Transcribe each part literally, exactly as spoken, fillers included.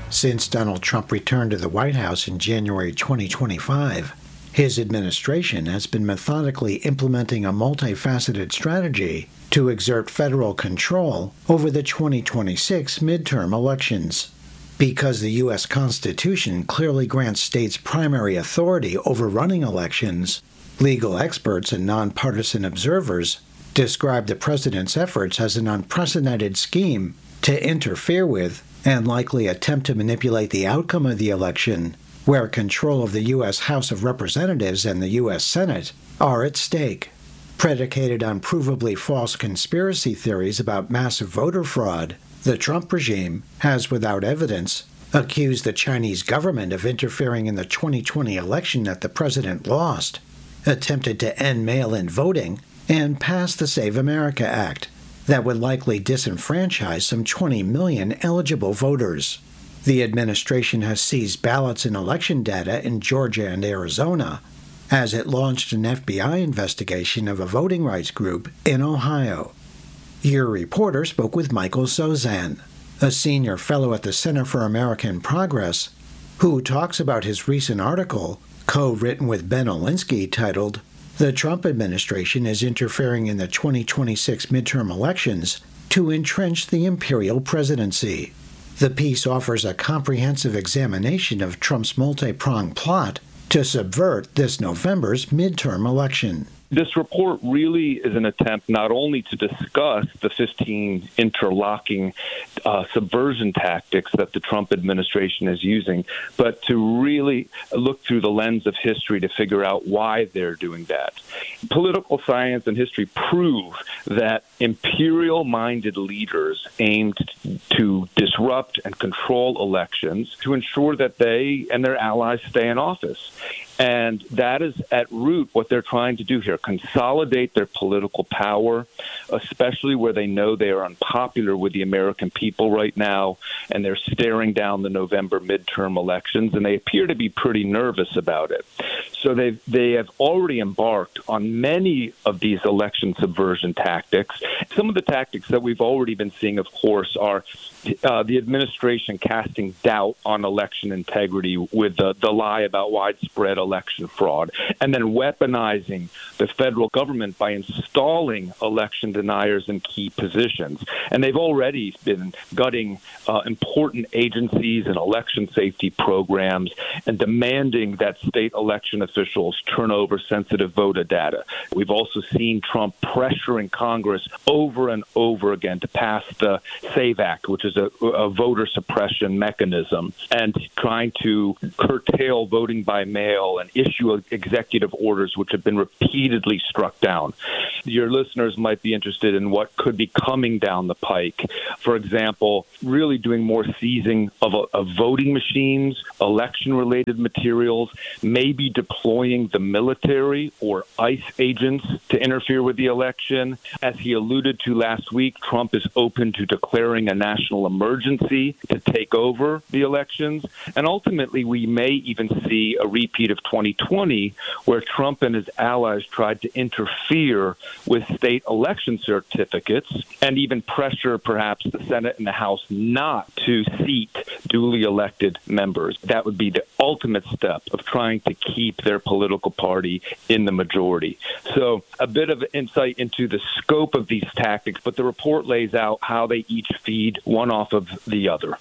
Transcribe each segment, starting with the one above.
Since Donald Trump returned to the White House in January twenty twenty-five, his administration has been methodically implementing a multifaceted strategy to exert federal control over the twenty twenty-six midterm elections. Because the U S Constitution clearly grants states primary authority over running elections, legal experts and nonpartisan observers describe the president's efforts as an unprecedented scheme to interfere with and likely attempt to manipulate the outcome of the election, where control of the U S House of Representatives and the U S Senate are at stake. Predicated on provably false conspiracy theories about massive voter fraud, the Trump regime has, without evidence, accused the Chinese government of interfering in the twenty twenty election that the president lost, attempted to end mail-in voting, and passed the Save America Act that would likely disenfranchise some twenty million eligible voters. The administration has seized ballots and election data in Georgia and Arizona, as it launched an F B I investigation of a voting rights group in Ohio. Your reporter spoke with Michael Sozan, a senior fellow at the Center for American Progress, who talks about his recent article, co-written with Ben Olinsky, titled, "The Trump Administration is Interfering in the twenty twenty-six Midterm Elections to Entrench the Imperial Presidency." The piece offers a comprehensive examination of Trump's multi-pronged plot to subvert this November's midterm election. This report really is an attempt not only to discuss the fifteen interlocking uh, subversion tactics that the Trump administration is using, but to really look through the lens of history to figure out why they're doing that. Political science and history prove that imperial-minded leaders aimed to disrupt and control elections to ensure that they and their allies stay in office. And that is at root what they're trying to do here, consolidate their political power, especially where they know they are unpopular with the American people right now, and they're staring down the November midterm elections, and they appear to be pretty nervous about it. So they they have already embarked on many of these election subversion tactics. Some of the tactics that we've already been seeing, of course, are uh, the administration casting doubt on election integrity with the, the lie about widespread election fraud, and then weaponizing the federal government by installing election deniers in key positions. And they've already been gutting uh, important agencies and election safety programs and demanding that state election officials turn over sensitive voter data. We've also seen Trump pressuring Congress over and over again to pass the SAVE Act, which is a, a voter suppression mechanism, and trying to curtail voting by mail and issue executive orders which have been repeatedly struck down. Your listeners might be interested in what could be coming down the pike. For example, really doing more seizing of, of voting machines, election-related materials, maybe deploying the military or ICE agents to interfere with the election. As he alluded to last week, Trump is open to declaring a national emergency to take over the elections. And ultimately, we may even see a repeat of twenty twenty, where Trump and his allies tried to interfere with state election certificates and even pressure perhaps the Senate and the House not to seat duly elected members. That would be the ultimate step of trying to keep their political party in the majority. So a bit of insight into the scope of these tactics, but the report lays out how they each feed one off of the other.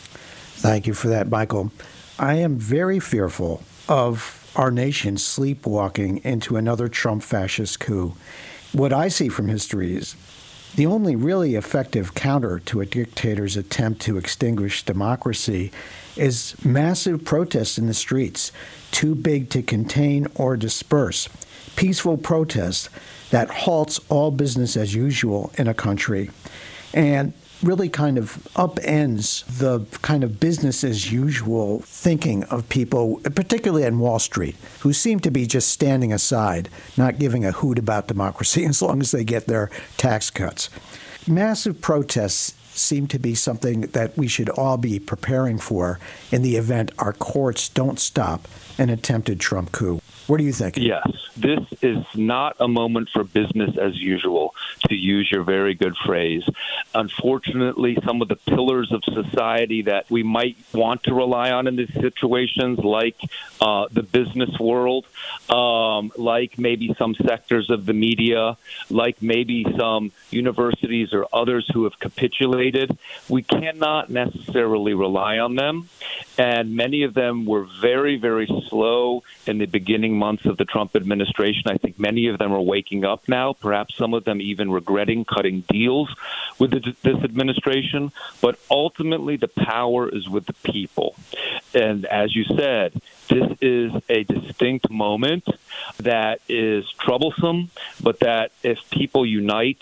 Thank you for that, Michael. I am very fearful of our nation sleepwalking into another Trump fascist coup. What I see from history is the only really effective counter to a dictator's attempt to extinguish democracy is massive protests in the streets, too big to contain or disperse. Peaceful protest that halts all business as usual in a country and really kind of upends the kind of business as usual thinking of people, particularly on Wall Street, who seem to be just standing aside, not giving a hoot about democracy as long as they get their tax cuts. Massive protests seem to be something that we should all be preparing for in the event our courts don't stop an attempted Trump coup. What do you think? Yes, this is not a moment for business as usual, to to use your very good phrase. Unfortunately, some of the pillars of society that we might want to rely on in these situations, like uh, the business world, um, like maybe some sectors of the media, like maybe some universities or others who have capitulated, we cannot necessarily rely on them. And many of them were very, very slow in the beginning months of the Trump administration. I think many of them are waking up now, perhaps some of them even regretting cutting deals with the, this administration. But ultimately, the power is with the people. And as you said, this is a distinct moment that is troublesome, but that if people unite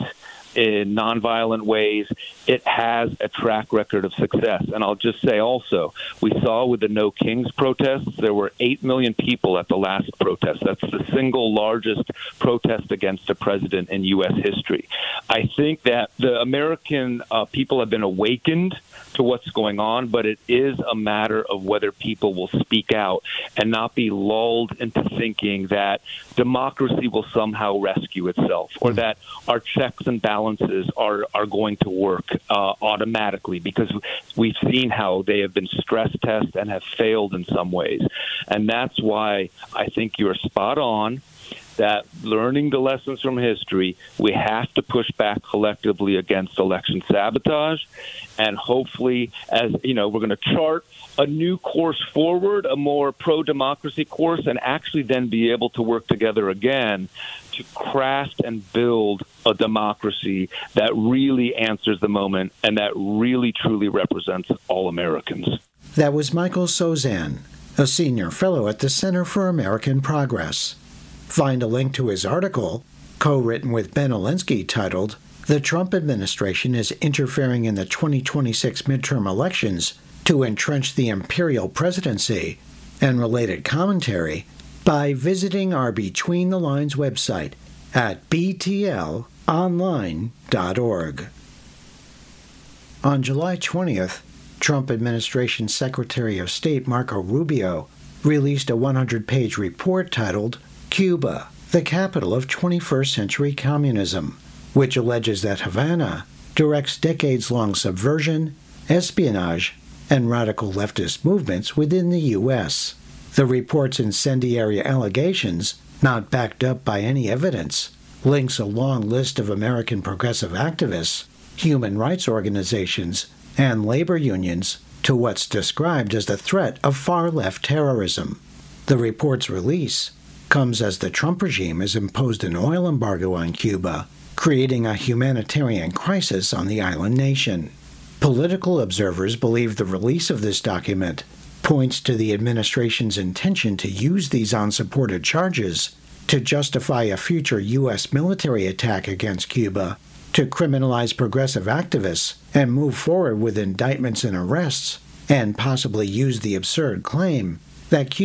in nonviolent ways, it has a track record of success. And I'll just say also, we saw with the No Kings protests, there were eight million people at the last protest. That's the single largest protest against a president in U S history. I think that the American uh, people have been awakened to what's going on, but it is a matter of whether people will speak out and not be lulled into thinking that democracy will somehow rescue itself, or that our checks and balances are, are going to work uh, automatically, because we've seen how they have been stress tested and have failed in some ways. And that's why I think you're spot on that learning the lessons from history, we have to push back collectively against election sabotage. And hopefully, as you know, we're going to chart a new course forward, a more pro-democracy course, and actually then be able to work together again to craft and build a democracy that really answers the moment and that really, truly represents all Americans. That was Michael Sozan, a senior fellow at the Center for American Progress. Find a link to his article, co-written with Ben Alinsky, titled "The Trump Administration is Interfering in the twenty twenty-six Midterm Elections to Entrench the Imperial Presidency," and related commentary by visiting our Between the Lines website at b t l online dot org. On July twentieth, Trump administration Secretary of State Marco Rubio released a one hundred page report titled "Cuba, the Capital of twenty-first Century Communism," which alleges that Havana directs decades-long subversion, espionage, and radical leftist movements within the U S. The report's incendiary allegations, not backed up by any evidence, links a long list of American progressive activists, human rights organizations, and labor unions to what's described as the threat of far-left terrorism. The report's release comes as the Trump regime has imposed an oil embargo on Cuba, creating a humanitarian crisis on the island nation. Political observers believe the release of this document points to the administration's intention to use these unsupported charges to justify a future U S military attack against Cuba, to criminalize progressive activists and move forward with indictments and arrests, and possibly use the absurd claim that Cuba